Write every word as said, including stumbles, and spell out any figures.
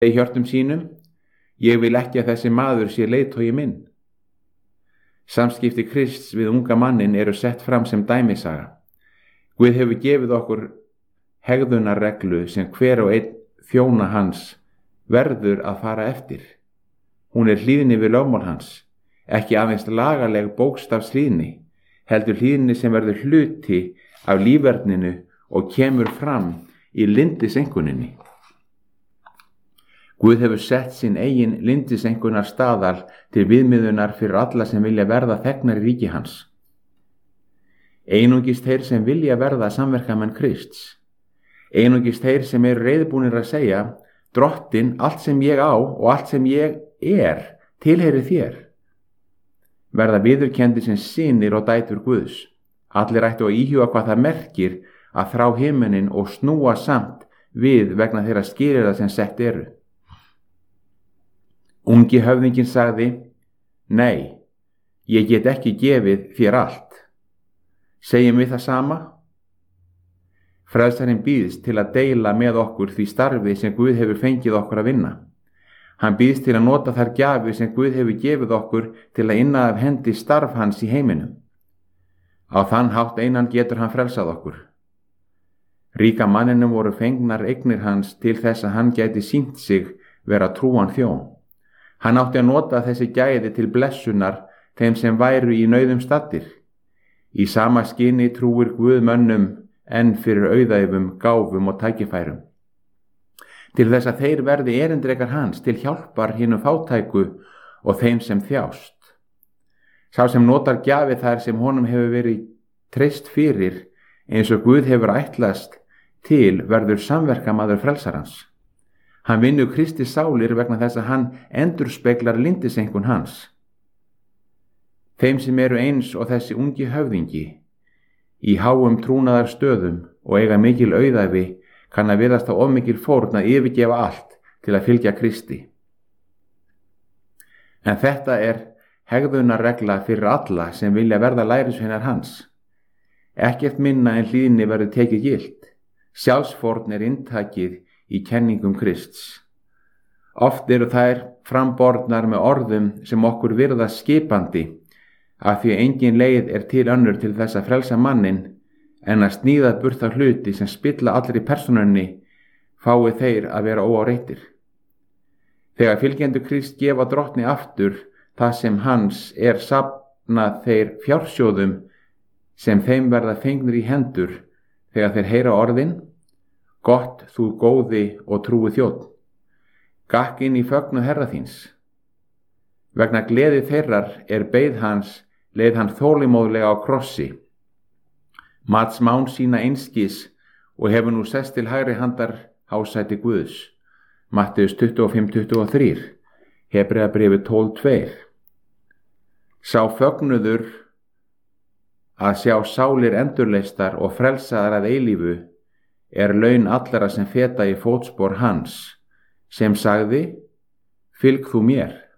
í hjörtum sínum: ég vil ekki að þessi maður sé leiðtogi minn. Samskipti Krists við unga mannin eru sett fram sem dæmisaga. Guð hefur gefið okkur hegðunarreglu sem hver og einn þjóna hans verður að fara eftir. Hún er hlýðni við lögmál hans, ekki aðeins lagaleg bókstafshlýðni, heldur hlýðni sem verður hluti af líferninu og kemur fram í lindisenkuninni. Guð hefur sett sinn eigin lindisenkunar staðal til viðmiðunar fyrir alla sem vilja verða þegnar í ríki hans. Einungis þeir sem vilja verða samverkamenn Krists. Einungis þeir sem eru reiðubúnir að segja: Drottinn, allt sem ég á og allt sem ég er tilheyrir þér. Verða viðurkenndi sem synir og dætur Guðs. Allir ættu að íhuga hvað það merkir að þrá himinin og snúa samt við vegna þeirra skilyrða sem sett eru. Ungi höfðinginn sagði: Nei, ég get ekki gefið þér allt. Segjum við það sama? Frelsarinn býðst til að deila með okkur því starfi sem Guð hefur fengið okkur að vinna. Hann býðst til að nota þær gjafir sem Guð hefur gefið okkur til að inna af hendi starf hans í heiminum. Á þann hátt einan getur hann frelsað okkur. Ríka manninum voru fengnar eignir hans til þess að hann gæti sýnt sig vera trúan þjón. Hann átti að nota þessi gæði til blessunar þeim sem væru í nauðum staddir. Í sama skyni trúir Guð mönnum enn fyrir auðæfum, gáfum og tækifærum. Til þess að þeir verði erindrekar hans til hjálpar hinum fátæku og þeim sem þjást. Sá sem notar gjafi þær sem honum hefur verið treyst fyrir, eins og Guð hefur ætlast til, verður samverkamaður frelsarans. Hann vinnur Kristi sálir vegna þess að hann endurspeglar lindisenkun hans. Þeim sem eru eins og þessi ungi höfðingi, í háum trúnaðar stöðum og eiga mikil auðæfi, kann að virðast á of mikil fórn að yfirgefa allt til að fylgja Kristi. En þetta er hegðunarregla fyrir alla sem vilja verða lærisveinar hans. Ekkert minna en hlýðni verður tekið gilt. Sjálfsfórn er inntakið í kenningum Krists. Oft eru þær framborðnar með orðum sem okkur virðast skipandi, af því að engin leið er til önnur til þess að frelsa mannin en að sníða burt þá hluti sem spilla allri persónunni, fái þeir að vera óáreittir. Þegar fylgjendur Krist gefa Drottni aftur það sem hans er, safnað þeir fjársjóðum sem þeim verða fengnir í hendur þegar þeir heyra orðin: Gott þú góði og trúi þjónn, gakk inn í fögnuð Herra þíns. Vegna gleði þeirrar er beið hans, leið hann þolinmóðlega á krossi, mat smán sína einskis og hefur nú sest til hægri handar hásæti Guðs. Matteus tuttugu og fimm tuttugu og þrjú, Hebreabréfið tólf tvö. Sá fögnuður að sjá sálir endurleistar og frelsaðar að eilífu er laun allara sem feta í fótspor hans, sem sagði: Fylg þú mér.